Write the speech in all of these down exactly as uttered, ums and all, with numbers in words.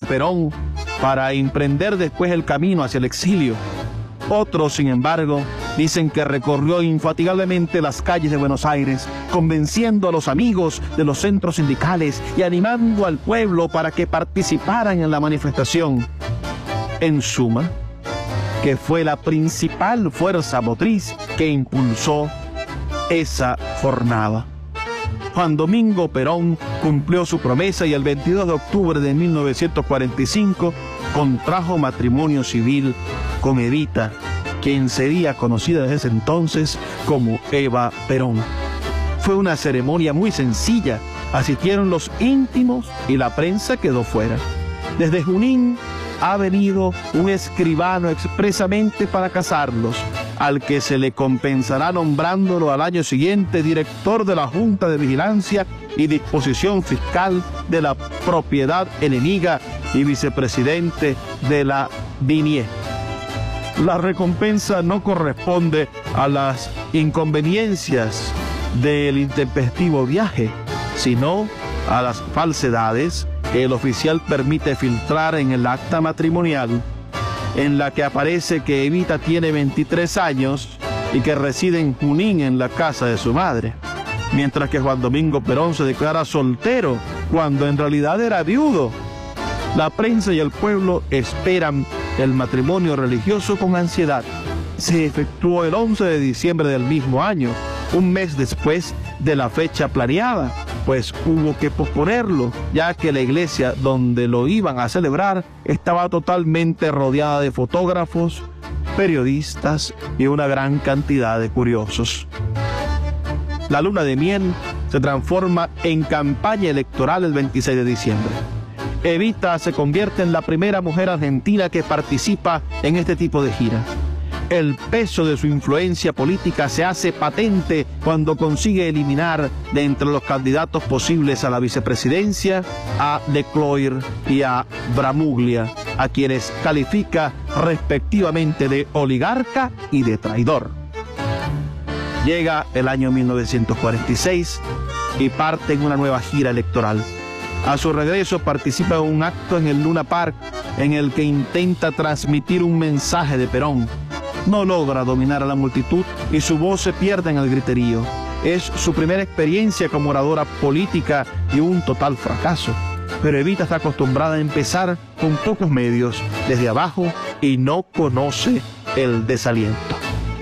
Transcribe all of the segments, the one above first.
Perón para emprender después el camino hacia el exilio. Otros, sin embargo, dicen que recorrió infatigablemente las calles de Buenos Aires, convenciendo a los amigos de los centros sindicales y animando al pueblo para que participaran en la manifestación. En suma, que fue la principal fuerza motriz que impulsó esa jornada. Juan Domingo Perón cumplió su promesa y el veintidós de octubre de mil novecientos cuarenta y cinco contrajo matrimonio civil con Evita, quien sería conocida desde ese entonces como Eva Perón. Fue una ceremonia muy sencilla, asistieron los íntimos y la prensa quedó fuera. Desde Junín ha venido un escribano expresamente para casarlos, al que se le compensará nombrándolo al año siguiente director de la Junta de Vigilancia y Disposición Fiscal de la Propiedad Enemiga y vicepresidente de la D I N I E. La recompensa no corresponde a las inconveniencias del intempestivo viaje, sino a las falsedades que el oficial permite filtrar en el acta matrimonial, en la que aparece que Evita tiene veintitrés años y que reside en Junín en la casa de su madre, mientras que Juan Domingo Perón se declara soltero cuando en realidad era viudo. La prensa y el pueblo esperan el matrimonio religioso con ansiedad. Se efectuó el once de diciembre del mismo año, un mes después de la fecha planeada, pues hubo que posponerlo, ya que la iglesia donde lo iban a celebrar estaba totalmente rodeada de fotógrafos, periodistas y una gran cantidad de curiosos. La luna de miel se transforma en campaña electoral el veintiséis de diciembre. Evita se convierte en la primera mujer argentina que participa en este tipo de gira. El peso de su influencia política se hace patente cuando consigue eliminar de entre los candidatos posibles a la vicepresidencia a Lecloir y a Bramuglia, a quienes califica respectivamente de oligarca y de traidor. Llega el año mil novecientos cuarenta y seis y parte en una nueva gira electoral. A su regreso participa en un acto en el Luna Park en el que intenta transmitir un mensaje de Perón. No logra dominar a la multitud y su voz se pierde en el griterío. Es su primera experiencia como oradora política y un total fracaso. Pero Evita está acostumbrada a empezar con pocos medios, desde abajo, y no conoce el desaliento.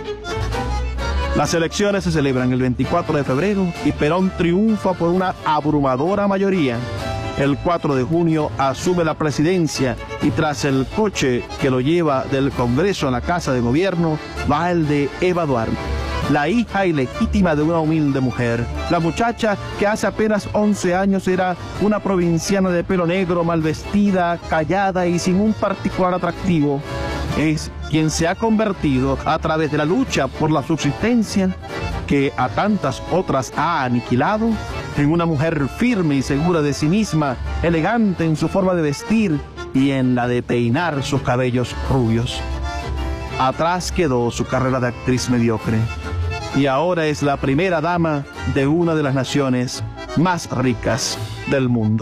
Las elecciones se celebran el veinticuatro de febrero y Perón triunfa por una abrumadora mayoría. El cuatro de junio asume la presidencia y tras el coche que lo lleva del Congreso a la Casa de Gobierno va el de Eva Duarte, la hija ilegítima de una humilde mujer. La muchacha que hace apenas once años era una provinciana de pelo negro, mal vestida, callada y sin un particular atractivo. Es quien se ha convertido a través de la lucha por la subsistencia que a tantas otras ha aniquilado en una mujer firme y segura de sí misma, elegante en su forma de vestir y en la de peinar sus cabellos rubios. Atrás quedó su carrera de actriz mediocre y ahora es la primera dama de una de las naciones más ricas del mundo.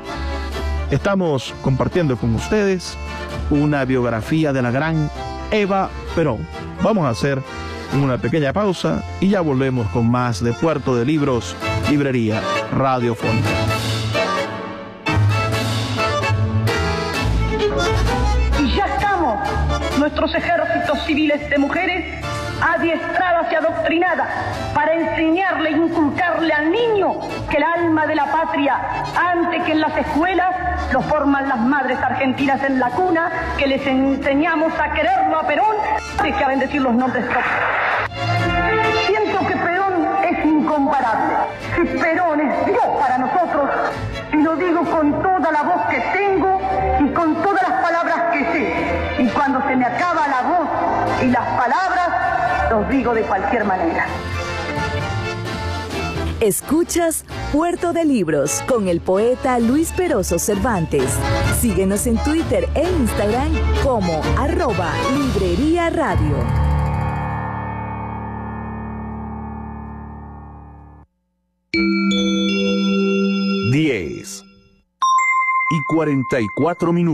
Estamos compartiendo con ustedes una biografía de la gran Eva Perón. Vamos a hacer una pequeña pausa y ya volvemos con más de Puerto de Libros, Librería Radiofónica. Y ya estamos, nuestros ejércitos civiles de mujeres, adiestradas y adoctrinadas para enseñarle e inculcarle al niño que el alma de la patria, antes que en las escuelas, lo forman las madres argentinas en la cuna, que les enseñamos a quererlo a Perón antes que a bendecir los nombres propios. Siento que Perón es incomparable. Si Perón es Dios para nosotros, y lo digo con toda la voz que tengo y con todas las palabras que sé, y cuando se me acaba la voz y las palabras, los digo de cualquier manera. Escuchas Puerto de Libros con el poeta Luis Peroso Cervantes. Síguenos en Twitter e Instagram como arroba Librería Radio. diez y cuarenta y cuatro minutos.